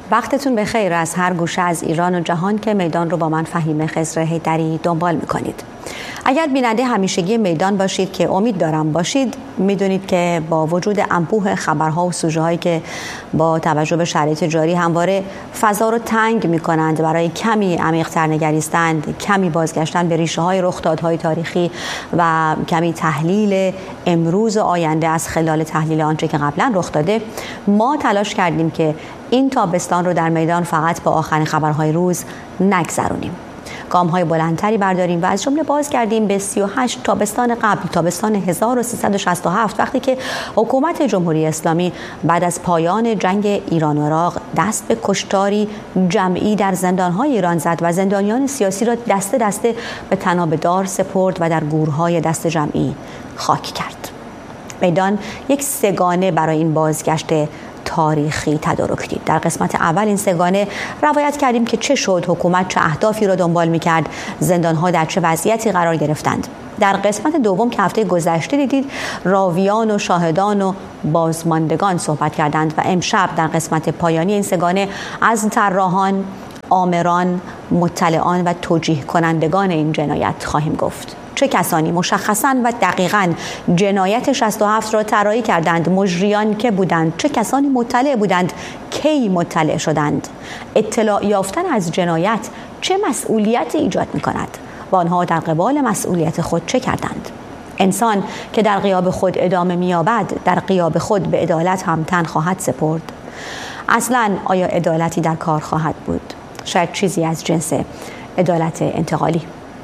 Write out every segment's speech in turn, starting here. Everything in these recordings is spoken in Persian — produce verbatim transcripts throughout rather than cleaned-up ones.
وقتتون بخیر از هر گوشه از ایران و جهان که میدان رو با من فهیم خضر حیدری دنبال میکنید. اگر بیننده همیشگی میدان باشید که امید دارم باشید، میدونید که با وجود انبوه خبرها و سوژه هایی که با توجه به شرایط جاری همواره فضا رو تنگ میکنند برای کمی عمیق‌تر نگریستند، کمی بازگشتن به ریشه های رخدادهای تاریخی و کمی تحلیل امروز و آینده از خلال تحلیل آنچه که قبلا رخ داده، ما تلاش کردیم که این تابستان رو در میدان فقط با آخرین خبرهای روز نگذرونیم. گام‌های بلندتری برداریم و از جمله باز کردیم به سی و هشت تابستان قبل، تابستان هزار و سیصد و شصت و هفت، وقتی که حکومت جمهوری اسلامی بعد از پایان جنگ ایران و عراق دست به کشتاری جمعی در زندان‌های ایران زد و زندانیان سیاسی را دسته دسته به طناب دار سپرد و در گورهای دست جمعی خاک کرد. میدان یک سگانه برای این بازگشت تاریخی تدارک دید. در قسمت اول این سگانه روایت کردیم که چه شد، حکومت چه اهدافی را دنبال می‌کرد، زندان‌ها در چه وضعیتی قرار گرفتند. در قسمت دوم که هفته گذشته دیدید، راویان و شاهدان و بازماندگان صحبت کردند و امشب در قسمت پایانی این سگانه از طراحان، آمران، مطلعان و توجیه کنندگان این جنایت خواهیم گفت. چه کسانی مشخصاً و دقیقاً جنایت شصت و هفت را طراحی کردند، مجریان که بودند، چه کسانی مطلع بودند، کی مطلع شدند، اطلاع یافتن از جنایت چه مسئولیتی ایجاد می‌کند و آنها در قبال مسئولیت خود چه کردند. انسان که در غیاب خود ادامه می‌یابد، در غیاب خود به عدالت هم تن خواهد سپرد. اصلاً آیا عدالتی در کار خواهد بود؟ شاید چیزی از جنس عدالت انتقالی.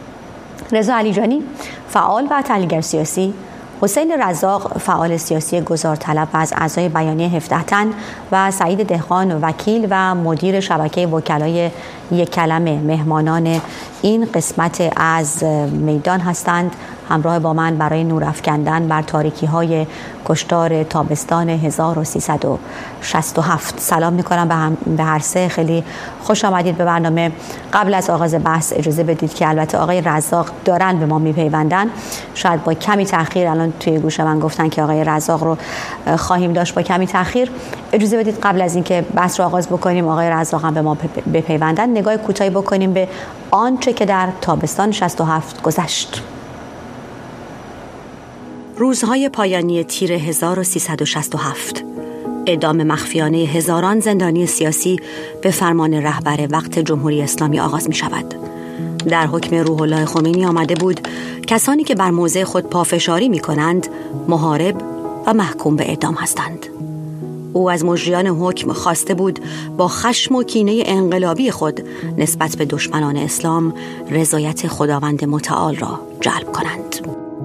رضا علیجانی، فعال و تحلیلگر سیاسی، حسین رزاق، فعال سیاسی گذارطلب و از اعضای بیانیه هفده تن و سعید دهقان، وکیل و مدیر شبکه وکلای یک کلمه، مهمانان این قسمت از میدان هستند. همراه با من برای نور افکندن بر تاریکی های کشتار تابستان هزار و سیصد و شصت و هفت سلام میکنم به, هم به هر سه. خیلی خوش آمدید به برنامه. قبل از آغاز بحث اجازه بدید که البته آقای رزاق دارن به ما میپیوندن، شاید با کمی تاخیر، الان توی گوش من گفتن که آقای رزاق رو خواهیم داشت با کمی تاخیر. اجازه بدید قبل از اینکه بحث رو آغاز بکنیم آقای رزاق هم به ما بپیوندن، نگاه کوتاهی بکنیم به آنچه که در تابستان شصت و هفت گذشت. روزهای پایانی تیر هزار و سیصد و شصت و هفت، اعدام مخفیانه هزاران زندانی سیاسی به فرمان رهبر وقت جمهوری اسلامی آغاز می شود. در حکم روح الله خمینی آمده بود کسانی که بر موضع خود پافشاری می کنند محارب و محکوم به اعدام هستند. او از مجریان حکم خواسته بود با خشم و کینه انقلابی خود نسبت به دشمنان اسلام رضایت خداوند متعال را جلب کنند.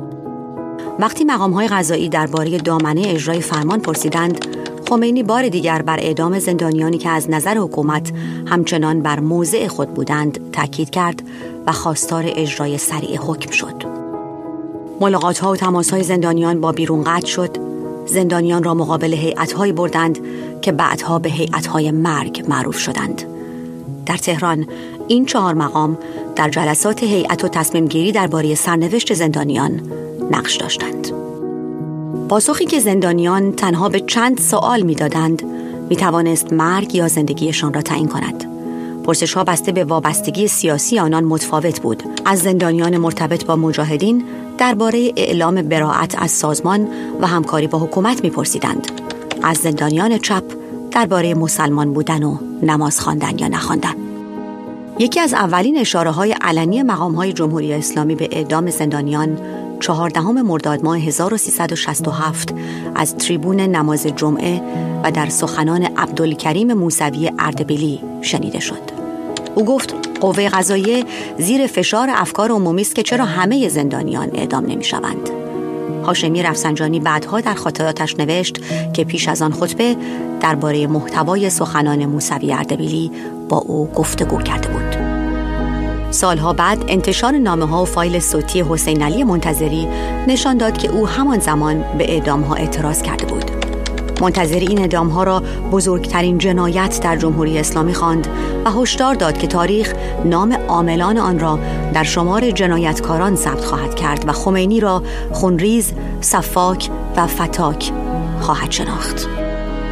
وقتی مقام‌های قضایی درباره دامنه اجرای فرمان پرسیدند، خمینی بار دیگر بر اعدام زندانیانی که از نظر حکومت همچنان بر موضع خود بودند تاکید کرد و خواستار اجرای سریع حکم شد. ملاقات‌ها و تماس‌های زندانیان با بیرون قطع شد. زندانیان را مقابل هیئت‌هایی بردند که بعدها به هیئت‌های مرگ معروف شدند. در تهران این چهار مقام در جلسات هیئت و تصمیم گیری درباره سرنوشت زندانیان نقش داشتند. پاسخی که زندانیان تنها به چند سوال می‌دادند می‌توانست مرگ یا زندگیشان را تعیین کند. پرسش‌ها بسته به وابستگی سیاسی آنان متفاوت بود. از زندانیان مرتبط با مجاهدین درباره اعلام براءت از سازمان و همکاری با حکومت می‌پرسیدند. از زندانیان چپ درباره مسلمان بودن و نماز خواندن یا نخواندن. یکی از اولین اشاره‌های علنی مقام‌های جمهوری اسلامی به اعدام زندانیان چهاردهم مرداد ماه هزار و سیصد و شصت و هفت از تریبون نماز جمعه و در سخنان عبدالکریم موسوی اردبیلی شنیده شد. او گفت قوه قضاییه زیر فشار افکار عمومی است که چرا همه زندانیان اعدام نمی‌شوند. هاشمی رفسنجانی بعدها در خاطراتش نوشت که پیش از آن خطبه درباره محتوای سخنان موسوی اردبیلی با او گفتگو کرده بود. سالها بعد انتشار نامه‌ها و فایل صوتی حسین علی منتظری نشان داد که او همان زمان به اعدام‌ها اعتراض کرده بود. منتظری این اعدام‌ها را بزرگترین جنایت در جمهوری اسلامی خواند و هشدار داد که تاریخ نام عاملان آن را در شمار جنایتکاران ثبت خواهد کرد و خمینی را خونریز، سفاک و فتاک خواهد شناخت.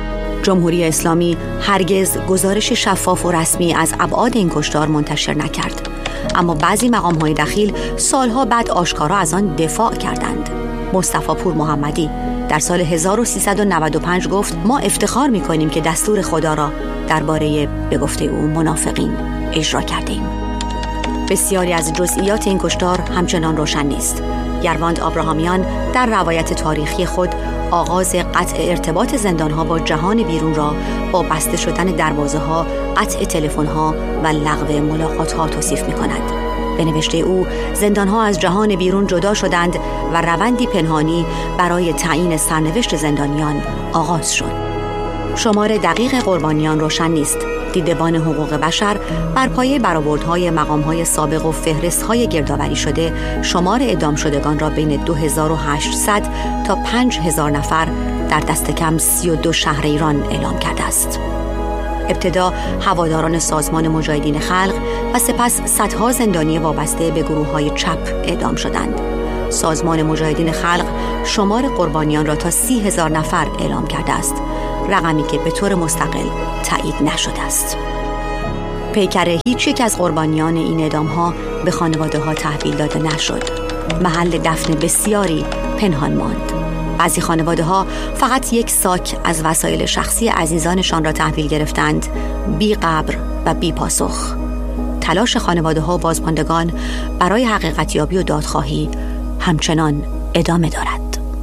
جمهوری اسلامی هرگز گزارش شفاف و رسمی از ابعاد این کشتار منتشر نکرد، اما بعضی مقام‌های دخیل سالها بعد آشکارا از آن دفاع کردند. مصطفی پور محمدی در سال هزار و سیصد و نود و پنج گفت: ما افتخار می‌کنیم که دستور خدا را درباره به گفته او منافقین اجرا کردیم. بسیاری از جزئیات این کشتار همچنان روشن نیست. یرواند آبراهامیان در روایت تاریخی خود آغاز قطع ارتباط زندانها با جهان بیرون را با بسته شدن دروازه‌ها، قطع تلفن‌ها و لغو ملاقات‌ها توصیف می‌کند. به نوشته او، زندانها از جهان بیرون جدا شدند و روندی پنهانی برای تعیین سرنوشت زندانیان آغاز شد. شمار دقیق قربانیان روشن نیست. دیدبان حقوق بشر بر پایه برآوردهای مقام‌های سابق و فهرست‌های گردآوری شده شمار اعدام شدگان را بین دو هزار و هشتصد تا پنج هزار نفر در دست کم سی و دو شهر ایران اعلام کرده است. ابتدا هواداران سازمان مجاهدین خلق و سپس صدها زندانی وابسته به گروه‌های چپ اعدام شدند. سازمان مجاهدین خلق شمار قربانیان را تا سی هزار نفر اعلام کرده است، رقمی که به طور مستقل تایید نشده است. پیکر هیچ یک از قربانیان این اعدام‌ها به خانواده‌ها تحویل داده نشد. محل دفن بسیاری پنهان ماند. بعضی خانواده‌ها فقط یک ساک از وسایل شخصی عزیزانشان را تحویل گرفتند، بی قبر و بی پاسخ. تلاش خانواده‌ها و بازماندگان برای حقیقتیابی و دادخواهی همچنان ادامه دارد.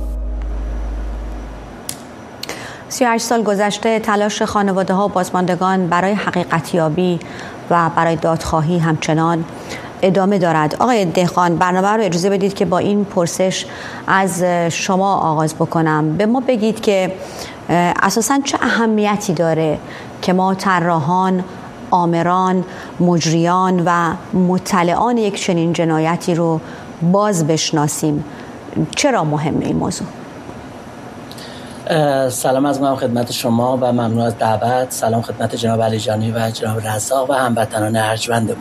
سی و هشت سال گذشته تلاش خانواده‌ها و بازماندگان برای حقیقتیابی و برای دادخواهی همچنان ادامه دارد. آقای دهقان، برنامه رو اجازه بدید که با این پرسش از شما آغاز بکنم. به ما بگید که اساساً چه اهمیتی داره که ما طراحان، آمران، مجریان و مطلعان یک چنین جنایتی رو باز بشناسیم؟ چرا مهمه این موضوع؟ سلام از من خدمت شما و ممنون از دعوت. سلام خدمت جناب علیجانی و جناب رزاق و هموطنان ارجمندمون.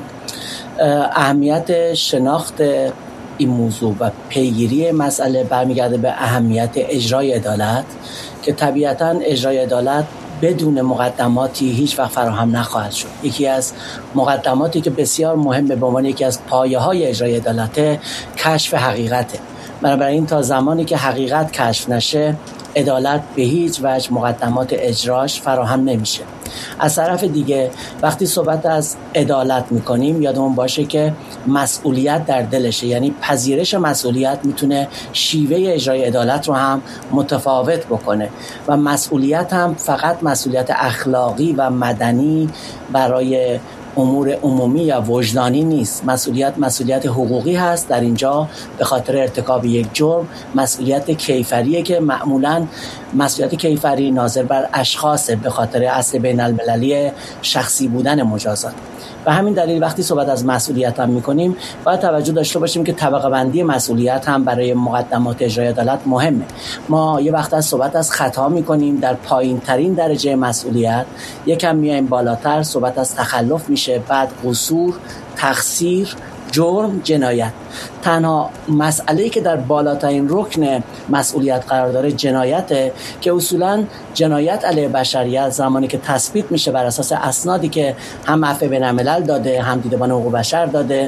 اهمیت شناخت این موضوع و پیگیری مسئله برمیگرده به اهمیت اجرای عدالت که طبیعتاً اجرای عدالت بدون مقدماتی هیچ وقت فراهم نخواهد شد. یکی از مقدماتی که بسیار مهمه به عنوان یکی از پایه‌های اجرای عدالت کشف حقیقته. بنابراین تا زمانی که حقیقت کشف نشه عدالت به هیچ وجه مقدمات اجراش فراهم نمیشه. از طرف دیگه وقتی صحبت از عدالت میکنیم یادمون باشه که مسئولیت در دلشه، یعنی پذیرش مسئولیت میتونه شیوه اجرای عدالت رو هم متفاوت بکنه و مسئولیت هم فقط مسئولیت اخلاقی و مدنی برای امور عمومی یا وجدانی نیست. مسئولیت مسئولیت حقوقی هست. در اینجا به خاطر ارتکاب یک جرم مسئولیت کیفریه که معمولاً مسئولیت کیفری ناظر بر اشخاص به خاطر اصل بین المللی شخصی بودن مجازات. و همین دلیل وقتی صحبت از مسئولیت هم میکنیم باید توجه داشته باشیم که طبقه بندی مسئولیت هم برای مقدمات اجرای عدالت مهمه. ما یه وقت از صحبت از خطا میکنیم در پایین ترین درجه مسئولیت، یکم میایم بالاتر صحبت از تخلف میشه، بعد قصور، تقصیر، جرم، جنایت. تنها مسئله‌ای که در بالاترین رکن مسئولیت قرار داره جنایته که اصولاً جنایت علیه بشریت زمانی که تثبیت میشه بر اساس اسنادی که هم عفو بین‌الملل داده، هم دیدبان حقوق بشر داده،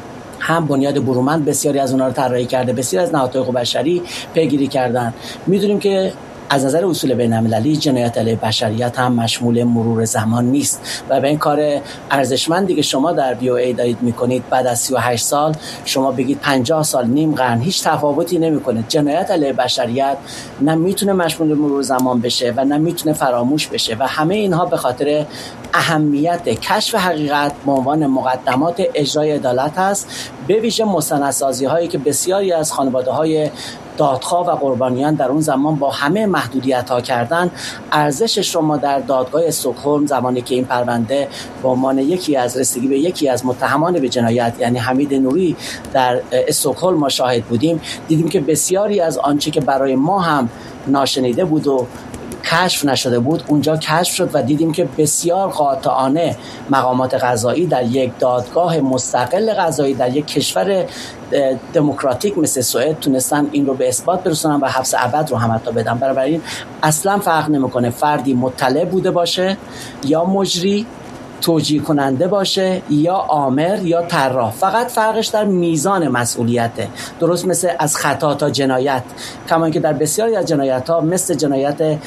هم بنیاد برومند بسیاری از اونها رو طراحی کرده، بسیاری از نهادهای حقوق بشری پیگیری کردن. میدونیم که از نظر اصول بین‌المللی جنایت علیه بشریت هم مشمول مرور زمان نیست و به این کار ارزشمندی که شما در وی او ای دارید میکنید بعد از سی و هشت سال شما بگید پنجاه سال، نیم قرن، هیچ تفاوتی نمیکنه. جنایت علیه بشریت نه میتونه مشمول مرور زمان بشه و نه میتونه فراموش بشه و همه اینها به خاطر اهمیت کشف حقیقت به عنوان مقدمات اجرای عدالت هست، به ویژه مستندسازی هایی که بسیاری از خانواده های دادخواه و قربانیان در اون زمان با همه محدودیت ها کردن. ارزشش رو ما در دادگاه استکهلم زمانی که این پرونده به عنوان یکی از رسیدگی به یکی از متهمان به جنایت یعنی حمید نوری در استکهلم ما شاهد بودیم، دیدیم که بسیاری از آنچه که برای ما هم ناشنیده بود و کشف نشده بود اونجا کشف شد و دیدیم که بسیار قاطعانه مقامات قضایی در یک دادگاه مستقل قضایی در یک کشور دموکراتیک مثل سوئد تونستن این رو به اثبات برسونن و حبس ابد رو هم حتی بدن. بنابراین اصلا فرق نمیکنه فردی مطلع بوده باشه یا مجری، توجیه کننده باشه یا آمر یا طراح، فقط فرقش در میزان مسئولیته. درست مثل از خطا تا جنایت، کما اینکه در بسیاری از جنایت ها مثل جنایت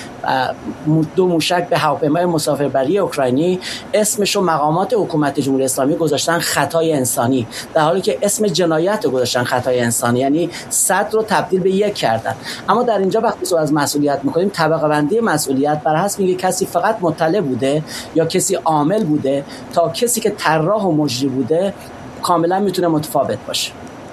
دو موشک به هواپیمای مسافربری اوکراینی اسمشو مقامات حکومت جمهوری اسلامی گذاشتن خطای انسانی، در حالی که اسم جنایت رو گذاشتن خطای انسانی، یعنی صد رو تبدیل به یک کردن. اما در اینجا وقتی صحبت از مسئولیت میکنیم، طبقه بندی مسئولیت بر حسب اینکه کسی فقط مطلع بوده یا کسی عامل بوده تا کسی که طراح و مجری بوده کاملا میتونه متفاوت باشه.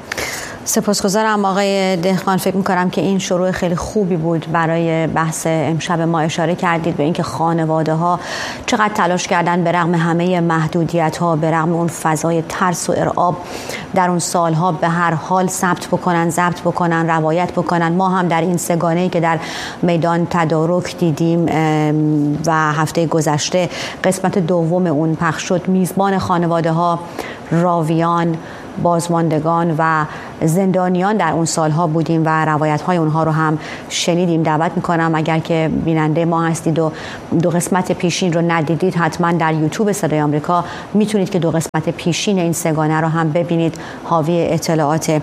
سپاسگزارم آقای دهقان. فکر میکنم که این شروع خیلی خوبی بود برای بحث امشب ما. اشاره کردید به اینکه خانواده ها چقدر تلاش کردن به رغم همه محدودیت ها، به رغم اون فضای ترس و ارعاب در اون سالها به هر حال ثبت بکنن، ضبط بکنن، روایت بکنن. ما هم در این سگانه‌ای که در میدان تدارک دیدیم و هفته گذشته قسمت دوم اون پخش شد، میزبان خانواده ها، راویان، بازماندگان و زندانیان در اون سالها بودیم و روایت‌های اونها رو هم شنیدیم. دعوت میکنم اگر که بیننده ما هستید و دو قسمت پیشین رو ندیدید، حتما در یوتیوب صدای آمریکا میتونید که دو قسمت پیشین این سگانه رو هم ببینید، حاوی اطلاعات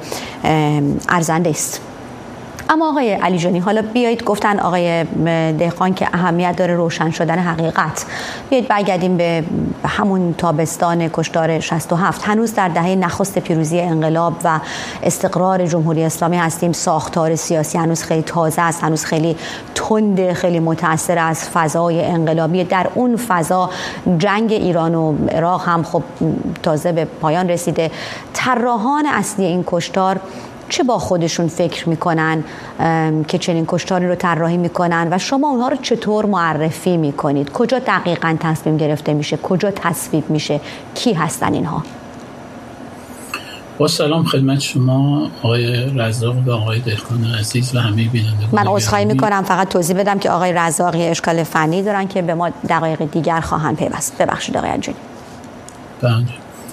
ارزنده است. اما آقای علی جانی، حالا بیایید، گفتن آقای دهقان که اهمیت داره روشن شدن حقیقت. بیایید برگردیم به همون تابستان کشتار شصت و هفت. هنوز در دهه نخست پیروزی انقلاب و استقرار جمهوری اسلامی هستیم. ساختار سیاسی هنوز خیلی تازه است، هنوز خیلی تند، خیلی متأثر از فضای انقلابی. در اون فضا جنگ ایران و عراق هم خب تازه به پایان رسیده. طراحان اصلی این کشتار چه با خودشون فکر میکنن که چنین کشتاری رو طراحی میکنن و شما اونها رو چطور معرفی میکنید؟ کجا دقیقاً تصمیم گرفته میشه؟ کجا تصویب میشه؟ کی هستن اینها؟ با سلام خدمت شما آقای رزاق و آقای دهقان عزیز و همه بینندگان. من عذرخواهی میکنم، فقط توضیح بدم که آقای رزاق یه اشکال فنی دارن که به ما دقایق دیگر خواهند پیوست. ببخشید آقای جانی. بله.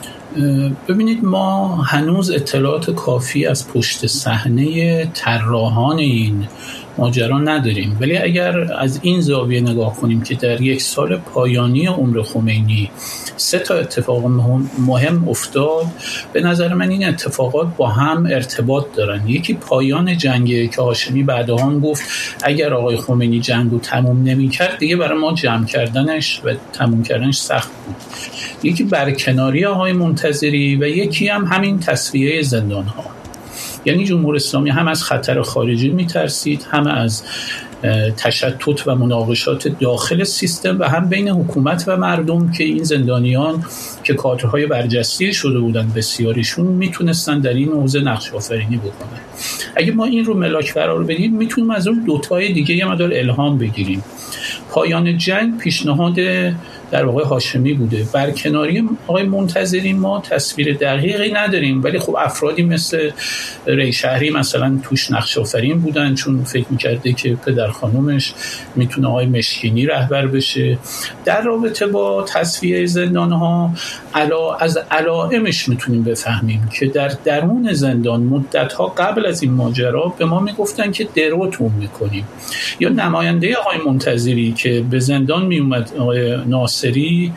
ببینید، ما هنوز اطلاعات کافی از پشت صحنه طراحان این ماجرا نداریم، ولی اگر از این زاویه نگاه کنیم که در یک سال پایانی عمر خمینی سه تا اتفاق مهم, مهم افتاد، به نظر من این اتفاقات با هم ارتباط دارن. یکی پایان جنگه که هاشمی بعدها هم گفت اگر آقای خمینی جنگو تموم نمی‌کرد دیگه برای ما جمع کردنش و تموم کردنش سخت بود. یکی برکناری آقای منتظری و یکی هم همین تسویه زندان‌ها. یعنی جمهوری اسلامی هم از خطر خارجی میترسید، هم از تشتت و مناقشات داخل سیستم و هم بین حکومت و مردم که این زندانیان که کادرهای برجسته شده بودن بسیاریشون میتونستن در این حوزه نقش آفرینی بکنن. اگه ما این رو ملاک قرار بدیم میتونیم از اون دوتای دیگه یه مقدار الهام بگیریم. پایان جنگ پیشنهاد در واقع هاشمی بوده. برکناری آقای منتظری ما تصویر دقیقی نداریم، ولی خب افرادی مثل ری شهری مثلا توش نقش آفرین بودن، چون فکر میکرده که پدر خانومش میتونه آقای مشکینی رهبر بشه. در رابطه با تصفیه زندانها علا از علائمش میتونیم بفهمیم که در درون زندان مدتها قبل از این ماجرا به ما میگفتن که دروتون میکنیم. یا نماینده آقای منتظری که به زندان میومد، آقای ناصری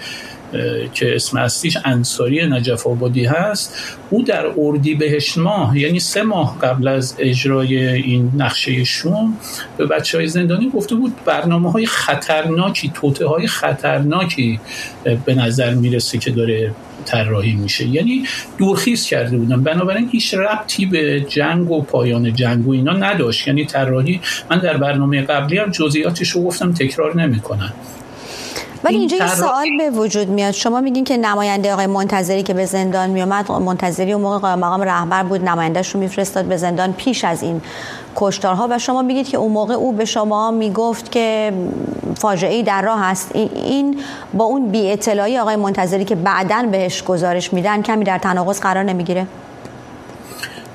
که اسم اصلیش انصاری نجف آبادی هست، او در اردیبهشت ماه، یعنی سه ماه قبل از اجرای این نقشه شوم، به بچهای زندانی گفته بود برنامه‌های خطرناکی، توطئه‌های خطرناکی به نظر میرسه که داره طراحی میشه. یعنی دورخیز کرده بودن. بنابراین هیچ ربطی به جنگ و پایان جنگ و اینا نداشت. یعنی طراحی، من در برنامه قبلی هم جزئیاتش رو گفتم، تکرار نمیکنن. ولی اینجا یه سوال به وجود میاد. شما میگین که نماینده آقای منتظری که به زندان میومد، منتظری اون موقع قائم مقام رهبر بود، نماینده‌اش رو میفرستاد به زندان پیش از این کشتارها، و شما میگید که اون موقع او به شما میگفت که فاجعه‌ای در راه هست. این با اون بی اطلاعی آقای منتظری که بعداً بهش گزارش میدن کمی در تناقض قرار نمیگیره؟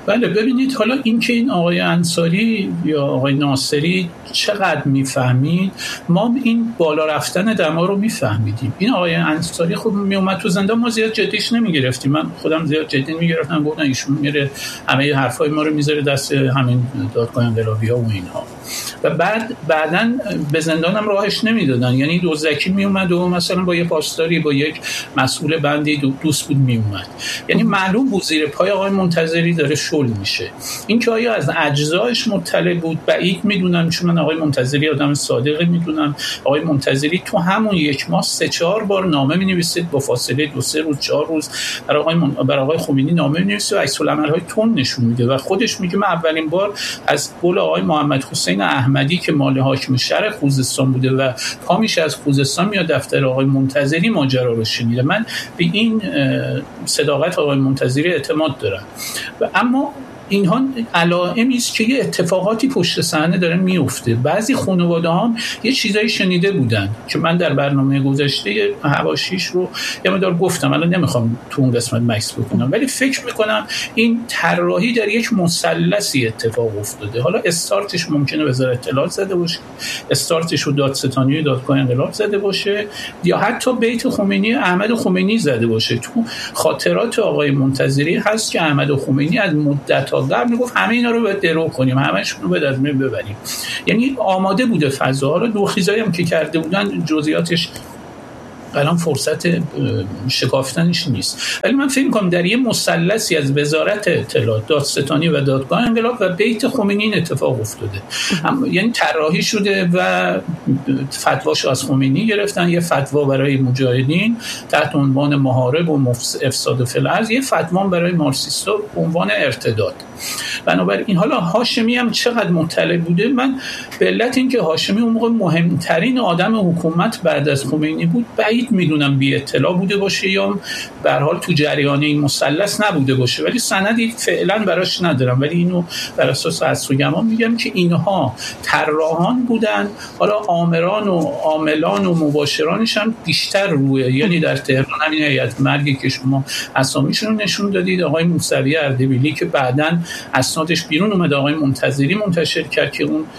بله ببینید، حالا این که این آقای انصاری یا آقای ناصری چقدر میفهمید، ما این بالا رفتن دما رو میفهمیدیم. این آقای انصاری خب میومد تو زندان، ما زیاد جدیش نمیگرفتیم، من خودم زیاد جدی میگرفتم، گفتن ایشون میره همه حرفای ما رو میذاره دست همین دادگاه انقلابی‌ها و اینها. و بعد بعداً به زندانم راهش نمیدادن، یعنی دزدکی میومد و مثلا با یه پاسداری با یک مسئول بندی دوست بود میومد، یعنی معلوم بود زیر پای آقای منتظری داره شل میشه. این که آیا از اجزایش مطلع بود بعید میدونم، چون من آقای منتظری آدم صادقی میدونم. آقای منتظری تو همون یک ماه سه چهار بار نامه مینویسید با فاصله دو سه روز چهار روز برای آقای من... برای آقای خمینی نامه مینویسه و عکس العمل‌های تون نشون میده و خودش میگه من اولین بار از قول آقای محمد حسین احمدی که مال حاکم شهر خوزستان بوده و پا میشه از خوزستان میاد دفتر آقای منتظری ماجرا رو شنیده. من به این صداقت آقای منتظری اعتماد دارم. و اما اینها علائمی است که یه اتفاقاتی پشت صحنه داره میفته. بعضی خانواده ها یه چیزایی شنیده بودن که من در برنامه گذشته حواشیش رو یه مقدار گفتم، الان نمیخوام تو اون قسمت مکس بکنم، ولی فکر میکنم این طراحی در یک مثلثی اتفاق افتاده. حالا استارتش ممکنه وزارت اطلاعات زده باشه، استارتش رو دادستانی و دادگاه انقلاب زده باشه، یا حتی بیت خمینی احمد خمینی زده باشه. تو خاطرات آقای منتظری هست که احمد خمینی از مدت قبل میگفت همه اینا رو باید درو کنیم، همه‌شون رو باید از بین ببریم. یعنی آماده بوده فضا. حالا دوخیزایی هم که کرده بودن جزئیاتش الان فرصت شکافتنش نیست، ولی من فکر می‌کنم در یه مثلثی از وزارت اطلاعات، دادستانی و دادگاه انقلاب و بیت خمینی این اتفاق افتاده. یعنی طراحی شده و فتواش از خمینی گرفتن، یه فتوا برای مجاهدین تحت عنوان محارب و افساد فی الارض، یه فتوا برای مارکسیستا به عنوان ارتداد. بنابراین حالا هاشمی هم چقدر مطلع بوده، من به علت اینکه هاشمی اون موقع مهمترین آدم حکومت بعد از خمینی بود، بعید میدونم بی اطلاع بوده باشه یا به هر حال تو جریان این مثلث نبوده باشه، ولی سندی فعلا براش ندارم، ولی اینو بر اساس حدس و گمان میگم که اینها طراحان بودن. حالا آمران و عاملان و مباشرانش هم بیشتر روی، یعنی در تهران همین هیئت مرگی که شما اسامیشون رو نشون دادید، آقای موسوی اردبیلی که بعداً اسنادش بیرون اومد، آقای منتظری منتشر کرد که اون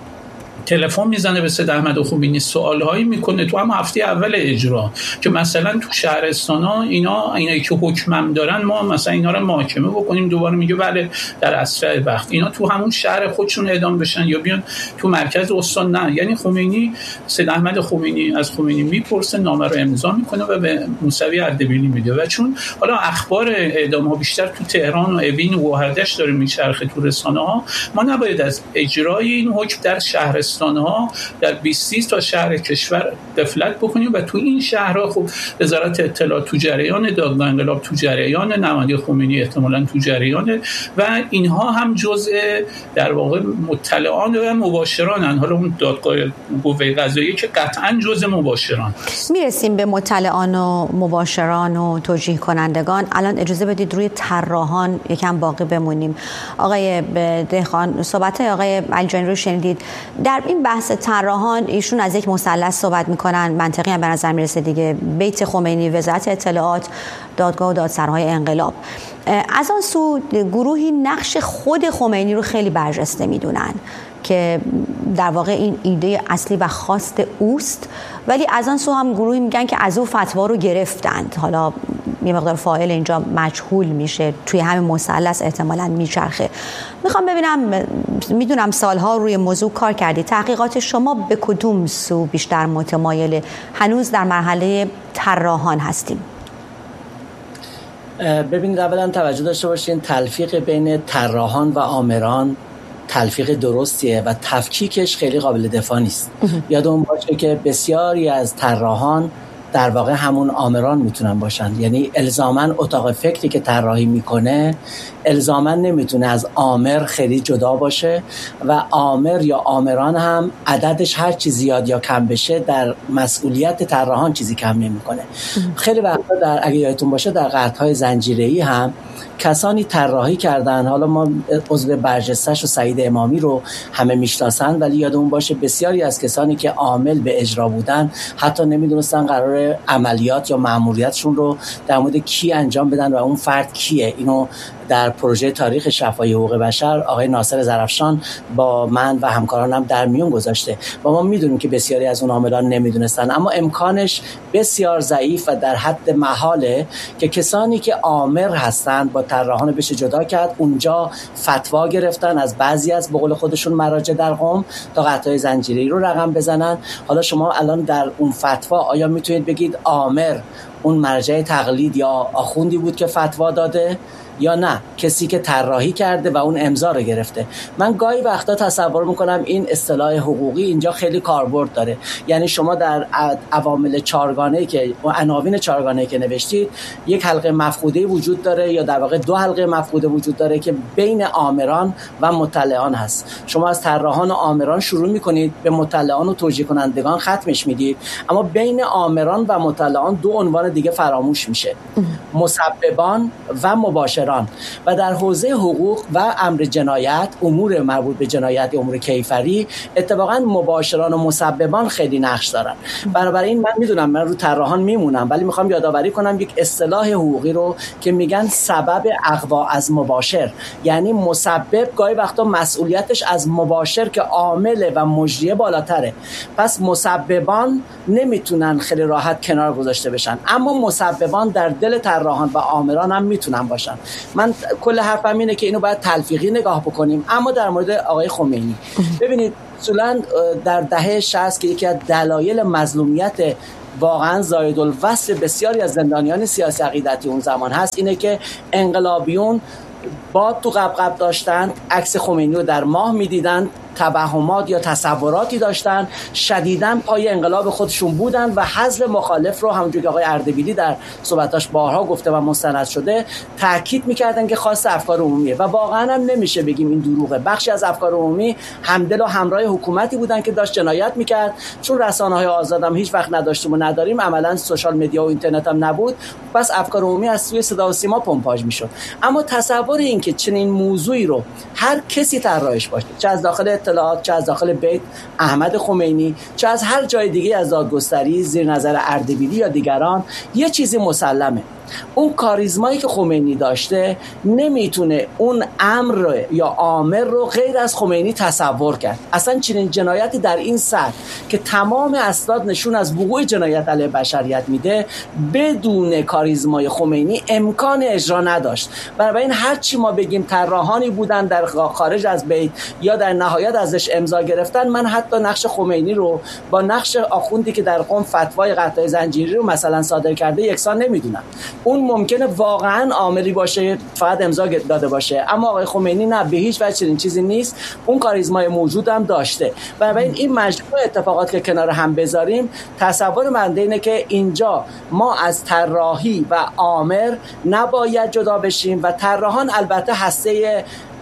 تلفن میزنه به سید احمد خمینی، سوالهایی میکنه تو هم هفته اول اجرا که مثلا تو شهرستانا اینا اینایی که حکمم دارن ما مثلا اینا رو محاکمه بکنیم، دوباره میگه بله در اسرع وقت اینا تو همون شهر خودشون اعدام بشن یا بیان تو مرکز استان. نه، یعنی خمینی سید احمد خمینی از خمینی میپرسه، نامه رو امضا میکنه و به موسوی اردبیلی میده. و چون حالا اخبار اعدام ها بیشتر تو تهران و اوین و گوهردش داره میچرخه تو رسانه ها، ما نباید از اجرای این حکم در شهرستان ها در بیست تا شهر کشور غفلت بکنیم و تو این شهرها خب وزارت اطلاعات تو جریان، دادگاه انقلاب تو جریان، نماینده خمینی احتمالاً تو جریان و اینها هم جزء در واقع مطلعان و مباشرانن. حالا اون دادگاه قوه قضاییه که قطعاً جزء مباشران. میرسیم به مطلعان و مباشران و توجیه کنندگان. الان اجازه بدید روی طراحان یکم باقی بمونیم. آقای دهقان، صحبت آقای علیجانی رو شنیدید. در این بحث طراحان ایشون از یک مثلث صحبت میکنن، منطقی هم به نظر میرسه دیگه، بیت خمینی، وزارت اطلاعات، دادگاه و دادسرای انقلاب. از آن سو گروهی نقش خود خمینی رو خیلی برجسته میدونن که در واقع این ایده اصلی و خواست اوست، ولی از آن سو هم گروهی میگن که از او فتوا رو گرفتند. حالا یه مقدار فاعل اینجا مجهول میشه، توی همین مثلث احتمالاً میچرخه. میخوام ببینم، میدونم سالها روی موضوع کار کردی، تحقیقات شما به کدوم سو بیشتر متمایله؟ هنوز در مرحله طراحان هستیم. ببینید، اولا توجه داشته باشین تلفیق بین طراحان و آمران تلفیق درستیه و تفکیکش خیلی قابل دفاع نیست. یادمون باشه که بسیاری از طراحان در واقع همون آمران میتونن باشن، یعنی الزاماً اتاق فکری که طراحی میکنه الزاماً نمیتونه از آمر خیلی جدا باشه و آمر یا آمران هم عددش هر چی زیاد یا کم بشه در مسئولیت طراحان چیزی کم نمیکنه. خیلی وقتا در اگه یادتون باشه در قطعهای زنجیره‌ای هم کسانی طراحی کردن، حالا ما عضو برجسته‌اش و سعید امامی رو همه میشناسن، ولی یادمون باشه بسیاری از کسانی که عامل به اجرا بودن حتی نمیدونستن قرار عملیات یا مأموریتشون رو در مورد کی انجام بدن و اون فرد کیه. اینو در پروژه تاریخ شفاهی حقوق بشر آقای ناصر زرافشان با من و همکارانم در میون گذاشته و ما میدونیم که بسیاری از اون عاملان نمیدونستن، اما امکانش بسیار ضعیف و در حد محاله که کسانی که آمر هستند با طراحان بشه جدا کرد. اونجا فتوا گرفتن از بعضی از به قول خودشون مراجع در قم تا قطعای زنجیره‌ای رو رقم بزنن. حالا شما الان در اون فتوا آیا میتونید بگید آمر اون مرجع تقلید یا آخوندی بود که فتوا داده یا نه کسی که طراحی کرده و اون امضا رو گرفته؟ من گاهی وقتا تصور میکنم این اصطلاح حقوقی اینجا خیلی کاربرد داره. یعنی شما در عوامل چهارگانه‌ای که عناوین چهارگانه‌ای که نوشتید یک حلقه مفقوده وجود داره یا در واقع دو حلقه مفقوده وجود داره که بین آمران و مطلعان هست. شما از طراحان و آمران شروع میکنید، به مطلعان و توجیه کنندگان ختمش میدید، اما بین آمران و مطلعان دو عنوان دیگه فراموش میشه: مسببان و مباشران. و در حوزه حقوق و امر جنایت، امور مربوط به جنایت، امور کیفری، اتفاقا مباشران و مسببان خیلی نقش دارن. بنابراین من میدونم من رو طراحان میمونم، ولی میخوام یادآوری کنم یک اصطلاح حقوقی رو که میگن سبب اقوا از مباشر، یعنی مسبب گاهی وقتا مسئولیتش از مباشر که عامل و مجریه بالاتره. پس مسببان نمیتونن خیلی راحت کنار گذاشته بشن، اما مسببان در دل طراحان و آمران هم میتونن باشن. من کل حرفم اینه که اینو باید تلفیقی نگاه بکنیم. اما در مورد آقای خمینی ببینید، اصولا در دهه شصت که یکی از دلایل مظلومیت واقعا زاید الوصف بسیاری از زندانیان سیاسی عقیدتی اون زمان هست اینه که انقلابیون باد تو قبقب داشتن، عکس خمینی رو در ماه میدیدن، توهمات یا تصوراتی داشتن، شدیداً پای انقلاب خودشون بودن و حزب مخالف رو همونجوری که آقای اردبیلی در صحبتاش بارها گفته و مستند شده تاکید میکردن که خواست افکار عمومیه و واقعاً هم نمیشه بگیم این دروغه. بخشی از افکار عمومی همدل و همراه حکومتی بودن که داشت جنایت میکرد. چون رسانه‌های آزاد هم هیچ وقت نداشتیم و نداریم، عملاً سوشال مدیا و اینترنت هم نبود، پس افکار عمومی از سوی صدا و سیما پمپاژ میشد. اما تصور این که چنین موضوعی رو هر کسی طراحش باشه، چه از داخل اطلاعات، چه از داخل بیت احمد خمینی، چه از هر جای دیگه از دادگستری زیر نظر اردبیلی یا دیگران، یه چیزی مسلمه: اون کاریزمایی که خمینی داشته نمیتونه اون امر یا آمر رو غیر از خمینی تصور کرد. اصلا چنین جنایتی در این سطح که تمام اسناد نشون از وقوع جنایت علیه بشریت میده، بدون کاریزمای خمینی امکان اجرا نداشت. بنابراین هر چی ما بگیم طراحانی بودن در خارج از بیت یا در نهایت ازش امضا گرفتن، من حتی نقش خمینی رو با نقش آخوندی که در قم فتوای قطع زنجیری رو مثلا صادر کرده یکسان نمیدونم. اون ممکنه واقعا عاملی باشه، فقط امضا داده باشه، اما آقای خمینی نه، به هیچ وجه چنین چیزی نیست. اون کاریزمای موجود هم داشته. بنابراین این مجموعه اتفاقات که کنار هم بذاریم، تصور من اینه که اینجا ما از طراحی و آمر نباید جدا بشیم و طراحان البته هسته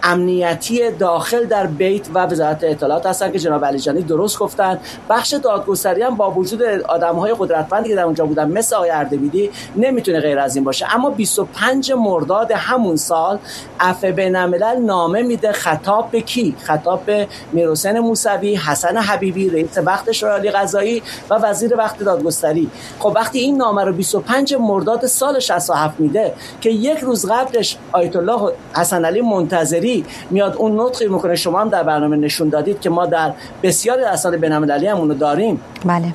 امنیتی داخل در بیت و وزارت اطلاعات هستن که جناب علیجانی درست گفتن. بخش دادگستری هم با وجود آدم‌های قدرتمندی که در اونجا بودن مثل آقای اردبیلی نمیتونه غیر از این باشه. اما بیست و پنجم مرداد همون سال عفو بین‌الملل نامه میده، خطاب به کی؟ خطاب به میرحسین موسوی، حسن حبیبی رئیس وقت شورای قضایی و وزیر وقت دادگستری. خب وقتی این نامه رو بیست و پنجم مرداد سال شصت و هفت میده که یک روز قبلش آیت الله حسن علی منتظری میاد اون نطقی میکنه، شما هم در برنامه نشون دادید که ما در بسیاری اسناد بین‌المللی هم اونو داریم. بله.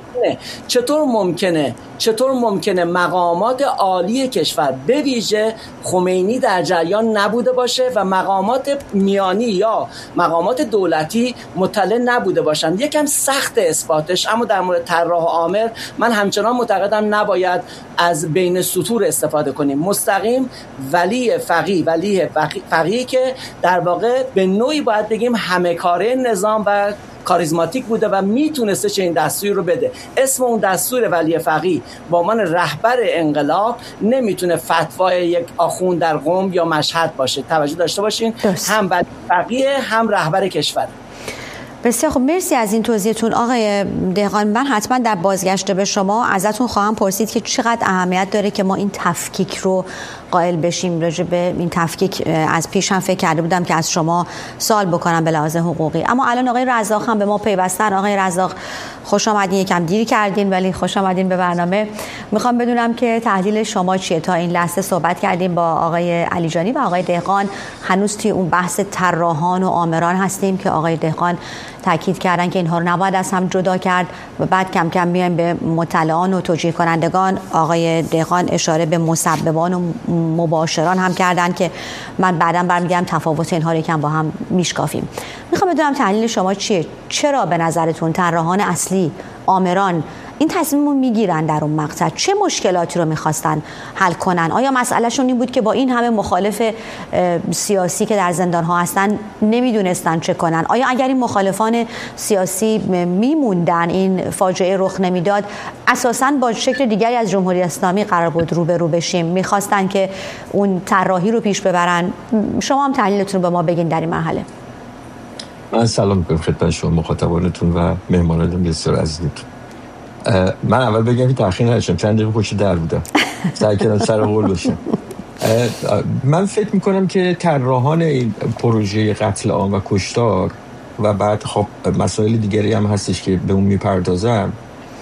چطور ممکنه چطور ممکنه مقامات عالی کشور به ویژه خمینی در جریان نبوده باشه و مقامات میانی یا مقامات دولتی مطلع نبوده باشن؟ یکم سخت اثباتش، اما در مورد طراح و آمر من همچنان معتقدم نباید از بین سطور استفاده کنیم. مستقیم ولی فقیه ولی فقیه که در واقع به نوعی باید بگیم همه کاره نظام و کاریزماتیک بوده و میتونسته چه این دستوری رو بده. اسم اون دستور ولی فقیه با عنوان رهبر انقلاب نمیتونه فتوای یک آخوند در قم یا مشهد باشه. توجه داشته باشین، هم ولی فقیه هم رهبر کشور. بسیار خب، مرسی از این توضیحتون آقای دهقان. من حتما در بازگشت به شما ازتون خواهم پرسید که چقدر اهمیت داره که ما این تفکیک رو قائل بشیم. راجع به این تفکیک از پیش هم فکر کرده بودم که از شما سوال بکنم به لحاظ حقوقی، اما الان آقای رزاق هم به ما پیوستن. آقای رزاق خوش آمدین، یکم دیر کردین ولی خوش آمدین به برنامه. میخوام بدونم که تحلیل شما چیه. تا این لحظه صحبت کردیم با آقای علیجانی و آقای دهقان، هنوز توی اون بحث طراحان و آمران هستیم که آقای دهقان تاکید کردن که اینها رو نباید از هم جدا کرد و بعد کم کم میایم به مطلعان و توجیه کنندگان. آقای دهقان اشاره به مسببان و مباشران هم کردن که من بعداً برمیگردم تفاوت اینها رو یکم با هم میشکافیم. میخوام بدونم تحلیل شما چیه؟ چرا به نظرتون طراحان اصلی، آمران این تصمیم رو میگیرن در اون مقطع؟ چه مشکلاتی رو میخواستن حل کنن؟ آیا مسئلهشون این بود که با این همه مخالف سیاسی که در زندان ها هستن نمیدونستن چه کنن؟ آیا اگر این مخالفان سیاسی میموندن این فاجعه رخ نمیداد، اساساً با شکل دیگری از جمهوری اسلامی قرار بود رو به رو بشیم؟ میخواستن که اون طراحی رو پیش ببرن؟ شما هم تحلیلتون رو به ما بگین در این مرحله. من سلام می‌کنم خدمت شما مخاطبانتون و مهمانان بسیار عزیزتون. من اول بگم که تأخیر نداشتم، چند دقیقه پشت در بودم، سعی کردم سر قول باشم. من فکر میکنم که طراحان این پروژه قتل عام و کشتار و بعد خب مسائل دیگری هم هستش که به اون میپردازم،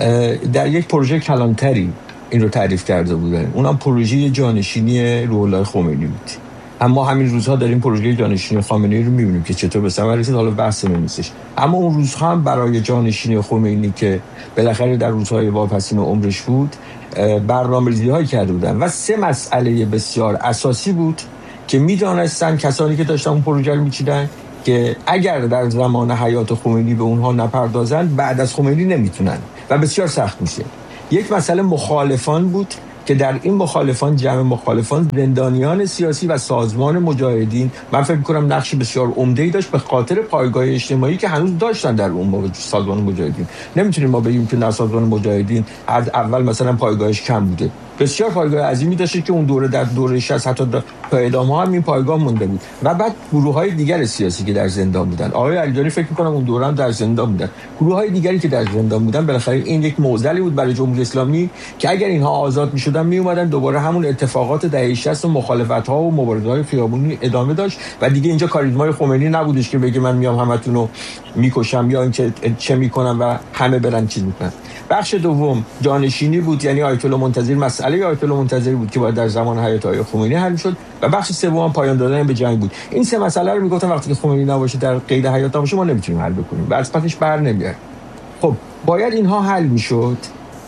در یک پروژه کلانتری این رو تعریف کرده بودن. اونم پروژه جانشینی روح الله خمینی بود. اما همین روزها داریم پروژه جانشینی خامنه‌ای رو می‌بینیم که چطور به ثمر رسید. حالا بحث نیستش، اما اون روزها هم برای جانشینی خمینی که بالاخره در روزهای واپسین عمرش بود برنامه‌ریزی‌هایی کرده بودن و سه مسئله بسیار اساسی بود که می‌دانستن کسانی که داشتن اون پروژه رو می‌چیدن که اگر در زمان حیات خمینی به اونها نپردازن بعد از خمینی نمیتونن و بسیار سخت میشه. یک مسئله مخالفان بود که در این مخالفان، جمع مخالفان، زندانیان سیاسی و سازمان مجاهدین، من فکر می‌کنم نقش بسیار عمده‌ای داشت به خاطر پایگاه اجتماعی که هنوز داشتن در اون موقع سازمان مجاهدین. نمیتونیم ما بگیم که نه سازمان مجاهدین از اول مثلا پایگاهش کم بوده. بسیار پایگاه عظیمی داشت که اون دوره در دوره شصت حتی تا ادامه هم این پایگاه مونده بود. و بعد گروه‌های دیگر سیاسی که در زندان بودن. آقای علیجانی فکر می‌کنم اون دوره هم در زندان بودن. گروه‌های دیگری که در زندان بودن، بالاخره این یک معضلی بود برای جمهوری اسلامی که اگر اینها آزاد می‌شدن میومدن دوباره همون اتفاقات دهه شصت و مخالفت‌ها و مبارزه‌های خیابونی ادامه داشت و دیگه اینجا کاریزمای خمینی نبودش که بگه من میام همتون رو میکشم یا اینکه چه میکنم و همه برن چیز میکنن. بخش دوم جانشینی بود، یعنی آیت الله منتظر، مسئله آیت الله منتظر بود که باید در زمان حیات آقای خمینی حل میشد. و بخش سوم پایان دادن به جنگ بود. این سه مسئله رو میگفتن وقتی که خمینی نباشه، در قید حیات باشه، ما نمیتونیم حل بکنیم و از پسش بر نمیاد. خب باید اینها حل میشد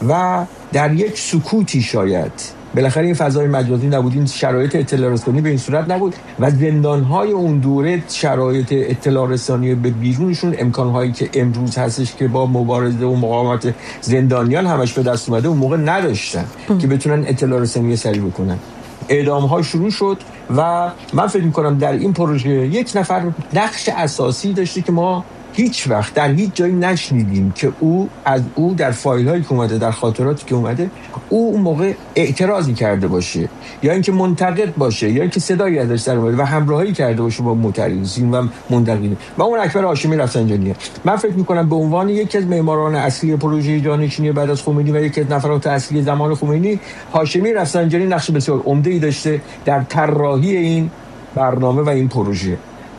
و در یک سکوتی شاید بالاخره این فضای مجازی نبود، این شرایط اطلاع رسانی به این صورت نبود و زندان‌های اون دوره شرایط اطلاع رسانی به بیرونشون امکان‌هایی که امروز هستش که با مبارزه و مقاومت زندانیان همش به دست اومده اون موقع نداشتن که بتونن اطلاع رسانی سریع بکنن. اعدام‌ها شروع شد و من فکر می‌کنم در این پروژه یک نفر نقش اساسی داشته که ما هیچ وقت در هیچ جایی نشنیدیم که او از او در فایل‌هایی که اومده، در خاطراتی که اومده، او اون موقع اعتراضی کرده باشه یا اینکه منتقد باشه یا اینکه صدایی ازش در اومده و همراهی کرده باشه با معترضین و منتقدین. و اون اکبر هاشمی رفسنجانیه. من فکر می‌کنم به عنوان یکی از معماران اصلی پروژه جانشینی بعد از خمینی و یکی از نفرات اصلی زمان خمینی، هاشمی رفسنجانی نقش بسیار عمده‌ای داشته در طراحی این برنامه و این پروژه.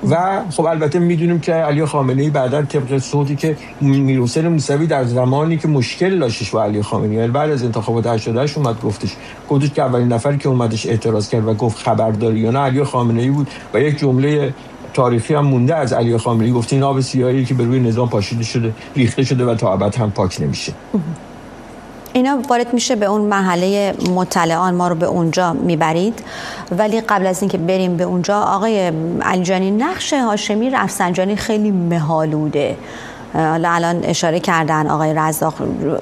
و خب البته میدونیم که علی خامنه‌ای بعداً طبق صوتی که میرحسین موسوی در زمانی که مشکل داشتش با علی خامنه‌ای بعد از انتخابات هشتاد و هشت اومد گفتش گفتش که اولین نفری که اومدش اعتراض کرد و گفت خبرداری یا نه علی خامنه‌ای بود و یک جمله تاریخی هم مونده از علی خامنه‌ای، گفت این آب سیاهی که بر روی نظام پاشیده شده ریخته شده و تا ابد هم پاک نمیشه. اینا وارد میشه به اون مرحله مطلعان، ما رو به اونجا میبرید. ولی قبل از اینکه بریم به اونجا، آقای علیجانی، نقش هاشمی رفسنجانی خیلی مه‌آلوده. حالا الان اشاره کردن آقای رزاق،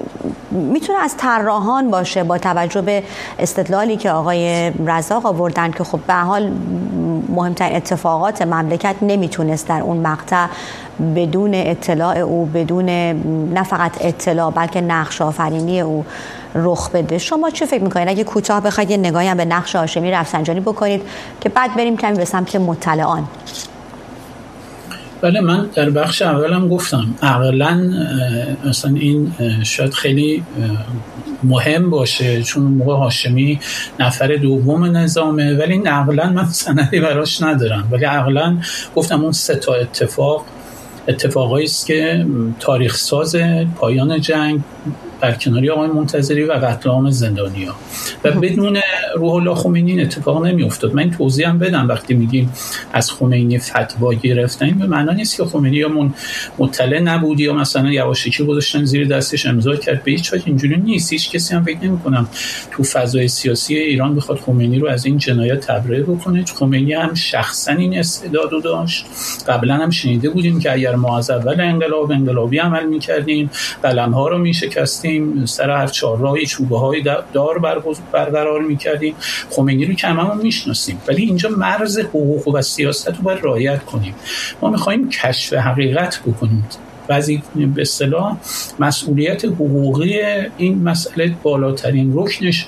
میتونه از طراحان باشه با توجه به استدلالی که آقای رزاق آوردن که خب به حال مهمترین اتفاقات مملکت نمیتونست در اون مقطع بدون اطلاع او، بدون نه فقط اطلاع بلکه نقش آفرینی او رخ بده. شما چه فکر میکنید؟ اگه کوتاه بخواید یه نگاهی هم به نقش هاشمی رفسنجانی بکنید که بعد بریم کمی به سمت مطلعان. بله، من در بخش اولم گفتم عقلاً مثلا این شاید خیلی مهم باشه چون موقع هاشمی نفر دوم نظامه، ولی عقلاً من سندی براش ندارم، ولی عقلاً گفتم اون سه تا اتفاق اتفاقایی است که تاریخ ساز پایان جنگ برکناری آقای منتظری و قتل عام زندانی‌ها و بدون روح الله خمینی این اتفاق نمی‌افتاد. من این توضیح هم بدم، وقتی میگیم از خمینی فتوا گرفتن به معنی نیست که خمینی یا مطلع نبود یا مثلا یواشکی گذاشتن زیر دستش امضا کرد، به هیچ وجه اینجوری نیست. هیچ کسی هم فکر نمی‌کنم تو فضای سیاسی ایران بخواد خمینی رو از این جنایت تبرئه بکنه. خمینی هم شخصا این استعدادو داشت. قبلا هم شنیده بودیم که اگر ما از اول انقلاب انقلابی عمل می‌کردیم، قلم‌ها رو می‌شکستیم، سر هر چهارراهی چوبه‌های دار برقرار می‌کردیم. خمینی رو که هممون میشناسیم، ولی اینجا مرز حقوق و سیاست رو باید رعایت کنیم. ما می‌خوایم کشف حقیقت بکنیم. بعضی به اصطلاح مسئولیت حقوقی این مسئله بالاترین رکنش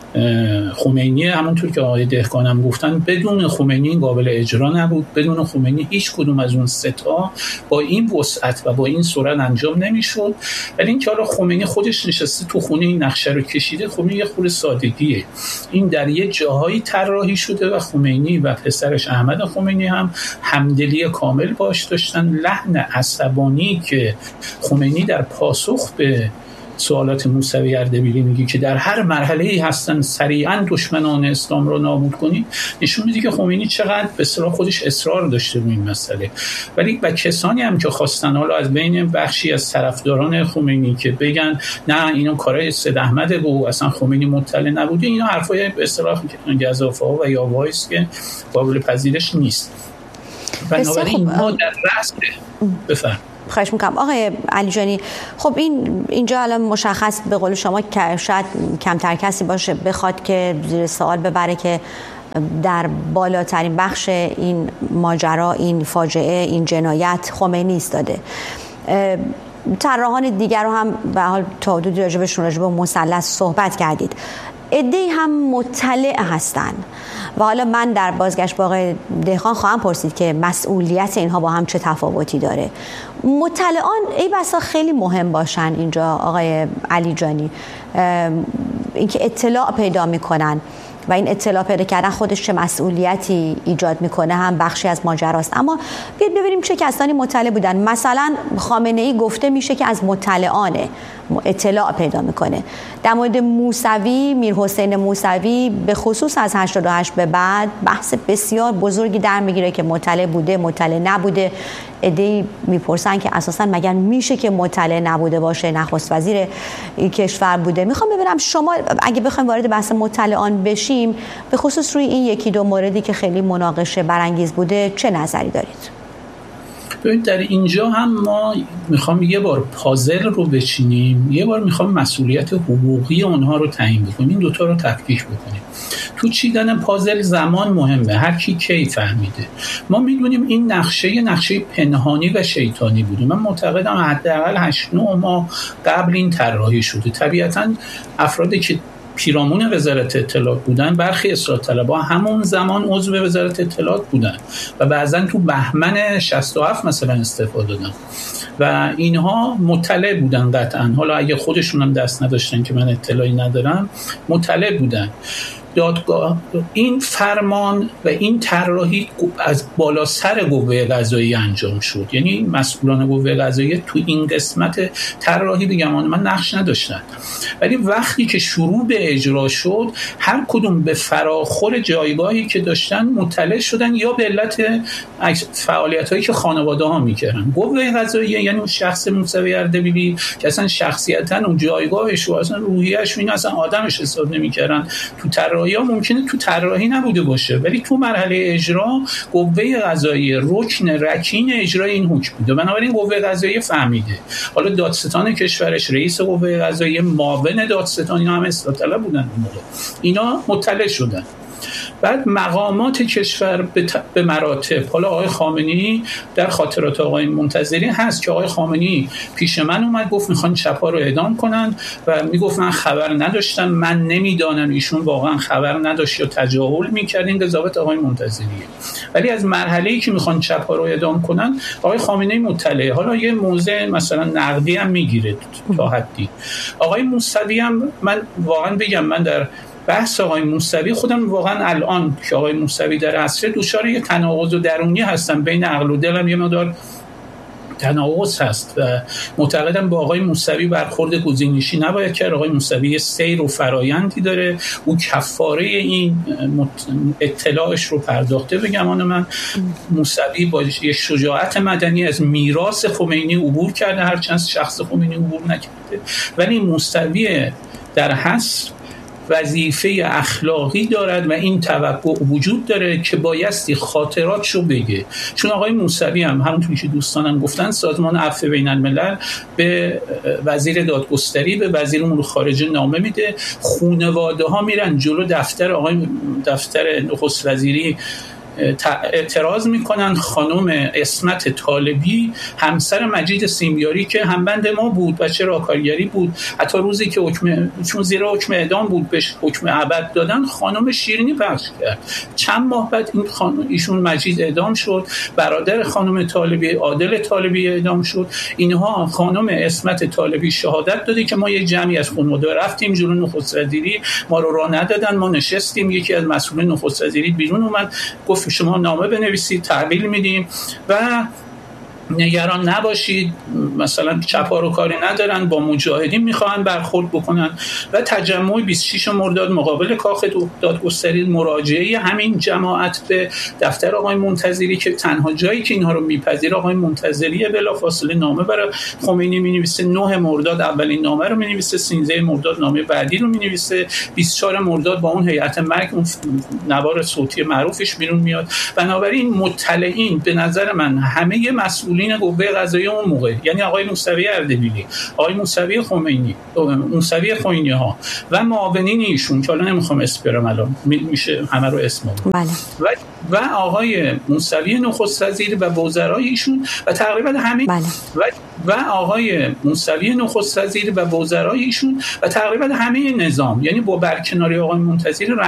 خمینی، همونطور که آقای دهقانم گفتن، بدون خمینی این قابل اجرا نبود. بدون خمینی هیچ کدوم از اون سه تا با این وسعت و با این سرعت انجام نمیشد. ولی اینکه حالا خمینی خودش نشسته تو خونه این نقشه رو کشیده، خب یه خورده سادگیه. این در یه جاهایی طراحی شده و خمینی و پسرش احمد خمینی هم همدلی کامل باش داشتن. لحن عصبانی که خمینی در پاسخ به سوالات موسوی اردبیلی میگه که در هر مرحله‌ای هستن سریعاً دشمنان اسلام رو نابود کنید، نشون میده که خمینی چقدر به اصطلاح خودش اصرار داشته روی این مسئله. ولی با کسانی هم که خواستن حالا از بین بخشی از طرفداران خمینی که بگن نه اینو کارای سید احمد و اصلا خمینی مطلع نبوده، اینا حرفای به اصطلاح گزافه‌ها و یاوه‌ای است که قابل پذیرش نیست. بنابراین ما در رأس بفرمایید. خواهش میکنم آقای علی جانی. خب این اینجا الان مشخص به قول شما که شاید کمتر کسی باشه بخواد که زیر سوال ببره که در بالاترین بخش این ماجرا، این فاجعه، این جنایت خمینی ایستاده. طراحان دیگر رو هم به حال تا حدودی راجبشون راجب مثلث صحبت کردید. عده‌ای هم مطلع هستن و حالا من در بازگشت با آقای دهقان خواهم پرسید که مسئولیت اینها با هم چه تفاوتی داره. مطلعان ای بسا خیلی مهم باشن اینجا آقای علی جانی، اینکه اطلاع پیدا میکنن و این اطلاع پیدا کردن خودش چه مسئولیتی ایجاد میکنه هم بخشی از ماجراست. اما بیاید ببینیم چه کسانی مطلع بودن. مثلا خامنه‌ای گفته میشه که از مطلعانه اطلاع پیدا میکنه. در مورد موسوی، میرحسین موسوی به خصوص از هشتاد و هشت به بعد بحث بسیار بزرگی در میگیره که مطلع بوده مطلع نبوده. عده‌ای میپرسن که اساسا مگر میشه که مطلع نبوده باشه، نخست وزیر این کشور بوده. میخوام ببینم شما اگه بخوایم وارد بحث مطلعان بشیم به خصوص روی این یکی دو موردی که خیلی مناقشه برانگیز بوده چه نظری دارید؟ ببینید در اینجا هم ما میخوام یه بار پازل رو بچینیم، یه بار میخوام مسئولیت حقوقی اونها رو تعیین بکنیم، این دوتا رو تفکیک بکنیم. تو چیدن پازل زمان مهمه، هر کی کی فهمیده. ما میدونیم این نقشه یه نقشه پنهانی و شیطانی بوده. من معتقدم حداقل هشت نه ماه قبل این طراحی شده. طبیعتاً افرادی که پیرامون وزارت اطلاعات بودن، برخی اصلاح طلبها همون زمان عضو وزارت اطلاعات بودن و بعضن تو بهمن شصت و هفت مثلا استفاده دادن و اینها مطلع بودن قطعا. حالا اگه خودشون هم دست نداشتن که من اطلاعی ندارم، مطلع بودن. دادگاه این فرمان و این طراحی از بالا سر قوه قضاییه انجام شد، یعنی مسئولان قوه قضاییه تو این قسمت طراحی بگم من نقش نداشتن، ولی وقتی که شروع به اجرا شد هر کدوم به فراخور جایگاهی که داشتن مطلع شدن یا به علت فعالیتایی که خانواده ها میکردن. قوه قضاییه یعنی شخص موسوی اردبیلی که اصلا شخصیتاً اون جایگاهش و اصلا روحیه‌اش و این اصلا آدمش حساب نمیکردن، تو طراحی ها ممکنه تو طراحی نبوده باشه ولی تو مرحله اجرا قوه قضاییه رکن رکین اجرای این حکم بوده. بنابراین قوه قضاییه فهمیده. حالا دادستان کشورش، رئیس قوه قضاییه، معاون دادستان، اینا هم اصلاح طلب بودن اون موقع. اینا مطلع شدن. بعد مقامات کشور به مراتب، حالا آقای خامنه‌ای در خاطرات آقای منتظری هست که آقای خامنه‌ای پیش من اومد گفت میخوان چپا رو اعدام کنن و میگفت من خبر نداشتم، من نمیدانم ایشون واقعا خبر نداشت یا تجاهل میکرد. این قضاوت آقای منتظریه. ولی از مرحله‌ای که میخوان چپا رو اعدام کنن آقای خامنه‌ای مطلعه، حالا یه موضع مثلا نقدی هم میگیره تا حدی. آقای موسوی هم من واقعا بگم، من در بحث آقای موسوی خودم واقعا الان که آقای موسوی در عصر دچار یه تناقض درونی هستم، بین عقل و دلم یه مقدار تناقض هست و معتقدم با آقای موسوی برخورد گزینشی نباید کرد. آقای موسوی سیر و فرایندی داره، او کفاره این اطلاعش رو پرداخته. به گمان من موسوی با یه شجاعت مدنی از میراث خمینی عبور کرده، هرچند شخص خمینی عبور نکرده، ولی موسوی در حصر وظیفه اخلاقی دارد و این توقع وجود داره که بایستی خاطراتشو بگه. چون آقای موسوی هم همونطوری که دوستانم گفتن سازمان عفو بین الملل به وزیر دادگستری، به وزیر امور خارجه نامه میده، خانواده ها میرن جلو دفتر آقای دفتر نخست وزیری اعتراض میکنن. خانم عصمت طالبی همسر مجید سیمیاری که همبند ما بود، بچه راکارگری بود، حتی روزی که حکم چون زیر حکم اعدام بود بهش حکم ابد دادن، خانم شیرینی پخش کرد. چند ماه بعد این خانم ایشون مجید اعدام شد، برادر خانم طالبی عادل طالبی اعدام شد. اینها خانم عصمت طالبی شهادت داده که ما یه جمعی از خانواده رفتیم جلو نخست وزیری، ما رو راه ندادن، ما نشستیم، یکی از مسئولین نخست وزیری بیرون اومد گفت شما نامه بنویسید تحویل میدیم و نگران نباشید، مثلا چپا رو کاری ندارن، با مجاهدین میخوان برخورد بکنن. و تجمع بیست و شش مرداد مقابل کاخ دادگستری مراجعه همین جماعت به دفتر آقای منتظری که تنها جایی که اینها رو میپذیره آقای منتظریه، بلافاصله نامه برای خمینی مینویسه. نه مرداد اولین نامه رو مینویسه، سیزده مرداد نامه بعدی رو مینویسه، بیست و چهار مرداد با اون هیئت مرگ اون نوار صوتی معروفش بیرون میاد. بنابراین مطلعین به نظر من همه مسئول این قوه قضاییه اون موقع، یعنی آقای موسوی اردبیلی، آقای موسوی خمینی، موسوی خمینی ها و معاونین ایشون که حالا نمیخوام اسم برم الان میشه همه رو اسم بله. و و آقای موسوی نخست وزیر و وزرای ایشون و تقریبا همه بله. و و آقای موسوی نخست وزیر و وزرای ایشون و تقریبا همه نظام، یعنی با برکناری آقای منتظری